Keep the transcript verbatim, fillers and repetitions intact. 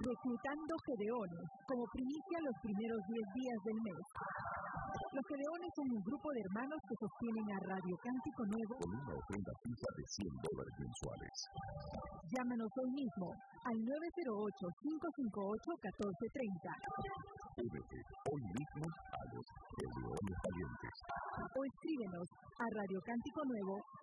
Reclutando Gedeones, como primicia los primeros diez días del mes. Los Gedeones son un grupo de hermanos que sostienen a Radio Cántico Nuevo con una ofrenda fija de cien dólares mensuales. Llámanos hoy mismo al nueve cero ocho, cinco cinco ocho, uno cuatro tres cero. Únete hoy mismo a los Gedeones Valientes. O escríbenos a radiocántico nuevo